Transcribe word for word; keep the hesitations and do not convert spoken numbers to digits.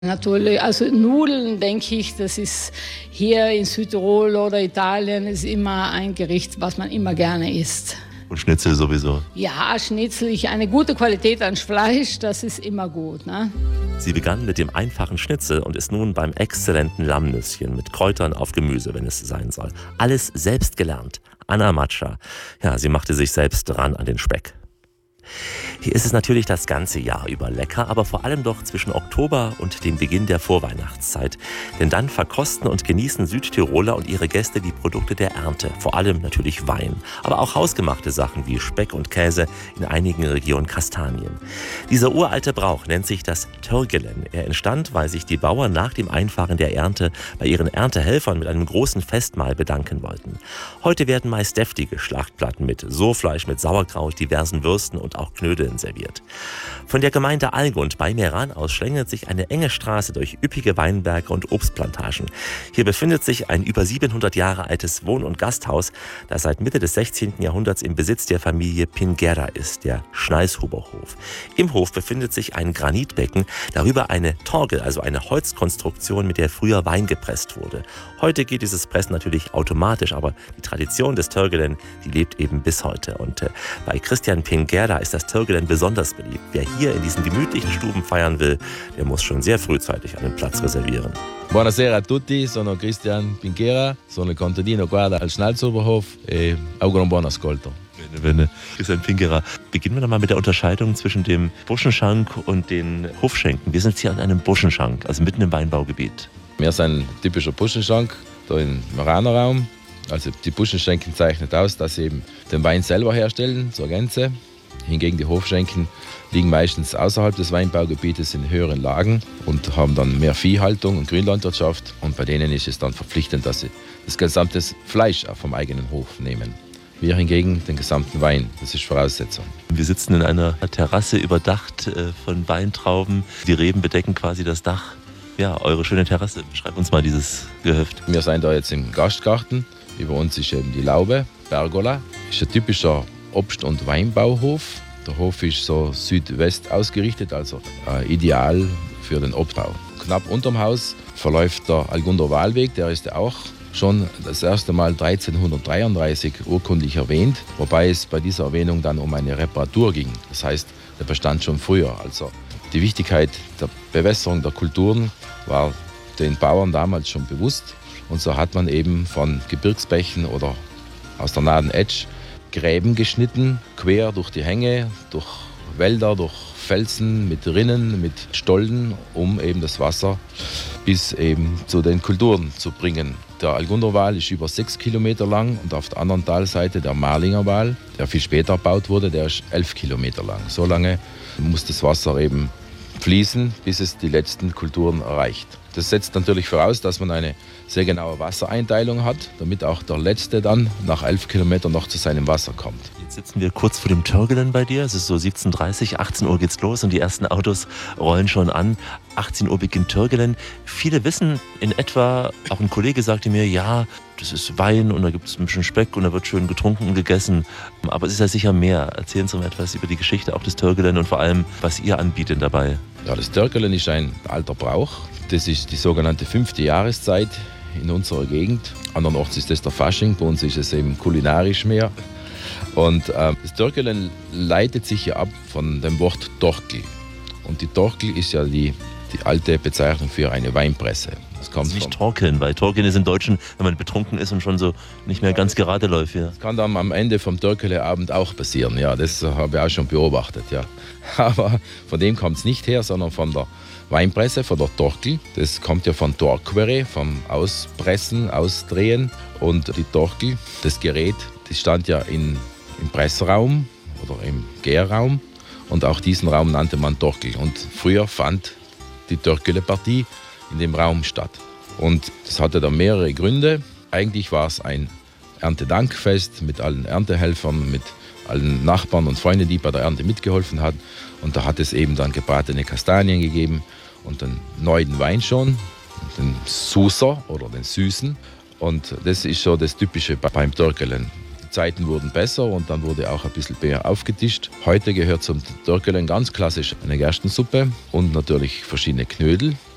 Natürlich, also Nudeln, denke ich, das ist hier in Südtirol oder Italien ist immer ein Gericht, was man immer gerne isst. Und Schnitzel sowieso? Ja, Schnitzel, ich, eine gute Qualität an Fleisch, das ist immer gut, ne? Sie begann mit dem einfachen Schnitzel und ist nun beim exzellenten Lammnüsschen mit Kräutern auf Gemüse, wenn es sein soll. Alles selbst gelernt. Anna Matscha. Ja, sie machte sich selbst ran an den Speck. Hier ist es natürlich das ganze Jahr über lecker, aber vor allem doch zwischen Oktober und dem Beginn der Vorweihnachtszeit. Denn dann verkosten und genießen Südtiroler und ihre Gäste die Produkte der Ernte. Vor allem natürlich Wein, aber auch hausgemachte Sachen wie Speck und Käse, in einigen Regionen Kastanien. Dieser uralte Brauch nennt sich das Törgelen. Er entstand, weil sich die Bauern nach dem Einfahren der Ernte bei ihren Erntehelfern mit einem großen Festmahl bedanken wollten. Heute werden meist deftige Schlachtplatten mit Soßfleisch, mit Sauerkraut, diversen Würsten und auch Knödeln serviert. Von der Gemeinde Allgund bei Meran aus schlängelt sich eine enge Straße durch üppige Weinberge und Obstplantagen. Hier befindet sich ein über siebenhundert Jahre altes Wohn- und Gasthaus, das seit Mitte des sechzehnten Jahrhunderts im Besitz der Familie Pinguera ist, der Schneishuberhof. Im Hof befindet sich ein Granitbecken, darüber eine Torgel, also eine Holzkonstruktion, mit der früher Wein gepresst wurde. Heute geht dieses Pressen natürlich automatisch, aber die Tradition des Törgelen, die lebt eben bis heute. Und äh, bei Christian Pinguera ist das Törgelen besonders beliebt. Wer hier in diesen gemütlichen Stuben feiern will, der muss schon sehr frühzeitig einen Platz reservieren. Buonasera a tutti, sono Christian Pinguera, sono il contadino qua al Schnalzuberhof e auguro un buon ascolto. Bene, bene. Christian Pinguera. Beginnen wir doch mal mit der Unterscheidung zwischen dem Burschenschank und den Hofschenken. Wir sind hier an einem Burschenschank, also mitten im Weinbaugebiet. Wir sind ein typischer Burschenschank, da im Meraner Raum. Also die Burschenschenken zeichnet aus, dass sie eben den Wein selber herstellen, zur Gänze. Hingegen die Hofschenken liegen meistens außerhalb des Weinbaugebietes in höheren Lagen und haben dann mehr Viehhaltung und Grünlandwirtschaft. Und bei denen ist es dann verpflichtend, dass sie das gesamte Fleisch auch vom eigenen Hof nehmen. Wir hingegen den gesamten Wein, das ist Voraussetzung. Wir sitzen in einer Terrasse überdacht äh, von Weintrauben. Die Reben bedecken quasi das Dach. Ja, eure schöne Terrasse. Beschreib uns mal dieses Gehöft. Wir sind da jetzt im Gastgarten. Über uns ist eben die Laube, Pergola. Das ist ein typischer Obst- und Weinbauhof. Der Hof ist so südwest ausgerichtet, also äh, ideal für den Obstbau. Knapp unterm Haus verläuft der Allgunder Wahlweg, der ist ja auch schon das erste Mal dreizehnhundertdreiunddreißig urkundlich erwähnt, wobei es bei dieser Erwähnung dann um eine Reparatur ging. Das heißt, der bestand schon früher. Also die Wichtigkeit der Bewässerung der Kulturen war den Bauern damals schon bewusst. Und so hat man eben von Gebirgsbächen oder aus der nahen Etsch Gräben geschnitten, quer durch die Hänge, durch Wälder, durch Felsen, mit Rinnen, mit Stollen, um eben das Wasser bis eben zu den Kulturen zu bringen. Der Allgunder Wal ist über sechs Kilometer lang und auf der anderen Talseite der Marlinger Wal, der viel später erbaut wurde, der ist elf Kilometer lang. So lange muss das Wasser eben fließen, bis es die letzten Kulturen erreicht. Das setzt natürlich voraus, dass man eine sehr genaue Wassereinteilung hat, damit auch der Letzte dann nach elf Kilometern noch zu seinem Wasser kommt. Jetzt sitzen wir kurz vor dem Törgelen bei dir. Es ist so siebzehn Uhr dreißig, achtzehn Uhr geht's los und die ersten Autos rollen schon an. achtzehn Uhr beginnt Törgelen. Viele wissen in etwa, auch ein Kollege sagte mir, ja, das ist Wein und da gibt es ein bisschen Speck und da wird schön getrunken und gegessen. Aber es ist ja sicher mehr. Erzählen Sie mal etwas über die Geschichte auch des Törgelen und vor allem, was ihr anbietet dabei. Ja, das Törgelen ist ein alter Brauch. Das ist die sogenannte fünfte Jahreszeit in unserer Gegend. Andernorts ist das der Fasching, bei uns ist es eben kulinarisch mehr. Und äh, das Törgelen leitet sich ja ab von dem Wort Torkel. Und die Torkel ist ja die, die alte Bezeichnung für eine Weinpresse. Das kommt also nicht torkeln, weil torkeln ist im Deutschen, wenn man betrunken ist und schon so nicht mehr ganz gerade läuft. Ja. Das kann dann am Ende vom Törkeleabend auch passieren. Ja, das habe ich auch schon beobachtet. Ja. Aber von dem kommt es nicht her, sondern von der Weinpresse, von der Torkel. Das kommt ja von Torquere, vom Auspressen, Ausdrehen. Und die Torkel, das Gerät, das stand ja in, im Pressraum oder im Gärraum. Und auch diesen Raum nannte man Torkel. Und früher fand die Törkele-Partie in dem Raum statt. Und das hatte dann mehrere Gründe. Eigentlich war es ein Erntedankfest mit allen Erntehelfern, mit allen Nachbarn und Freunden, die bei der Ernte mitgeholfen haben. Und da hat es eben dann gebratene Kastanien gegeben und den neuen Wein schon, den Suser oder den Süßen. Und das ist so das Typische beim Törgelen. Die Zeiten wurden besser und dann wurde auch ein bisschen mehr aufgetischt. Heute gehört zum Törgelen ganz klassisch eine Gerstensuppe und natürlich verschiedene Knödel.